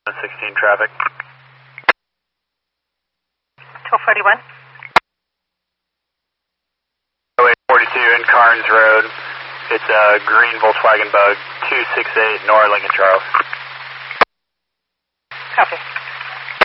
16 traffic. 1241. 0842 in Carnes Road. It's a green Volkswagen Bug, 268 North Lincoln Charles. Copy.